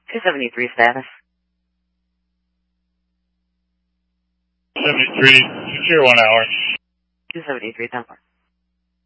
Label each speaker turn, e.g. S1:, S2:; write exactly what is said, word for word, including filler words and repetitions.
S1: two seventy-three status.
S2: seventy-three, zero one hour.
S1: two seventy-three, ten four.